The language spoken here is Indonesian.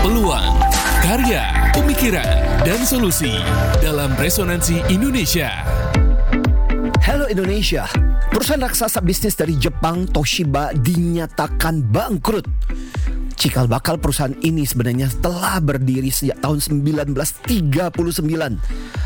peluang, karya, pemikiran, dan solusi dalam Resonansi Indonesia. Hello Indonesia, perusahaan raksasa bisnis dari Jepang Toshiba dinyatakan bangkrut. Cikal bakal perusahaan ini sebenarnya telah berdiri sejak tahun 1939.